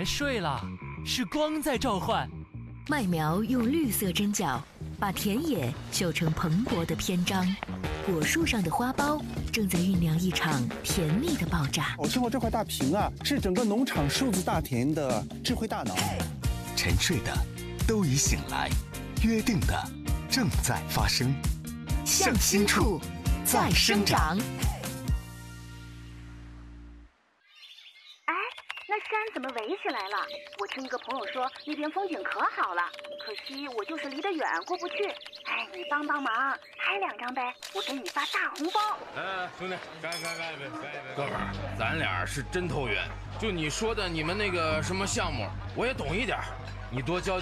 别睡了，是光在召唤。 麦苗用绿色针脚把田野绣成蓬勃的篇章，果树上的花苞正在酝酿一场甜蜜的爆炸。 我身后这块大屏啊，是整个农场数字大田的智慧大脑。 沉睡的都已醒来，约定的正在发生， 向心处再生长。 那山怎么围起来了？我听一个朋友说那边风景可好了，可惜我就是离得远过不去。哎，你帮帮忙，拍2张呗，我给你发大红包。 兄弟，干一杯！哥们儿，咱俩是真投缘。就你说的你们那个什么项目，我也懂一点，你多交